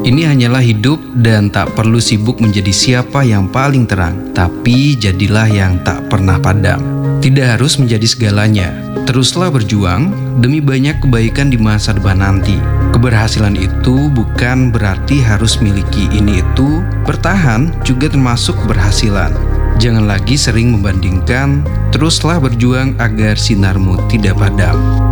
Ini hanyalah hidup dan tak perlu sibuk menjadi siapa yang paling terang, tapi jadilah yang tak pernah padam. Tidak harus menjadi segalanya. Teruslah berjuang demi banyak kebaikan di masa depan nanti. Keberhasilan itu bukan berarti harus miliki ini itu. Bertahan juga termasuk keberhasilan. Jangan lagi sering membandingkan, teruslah berjuang agar sinarmu tidak padam.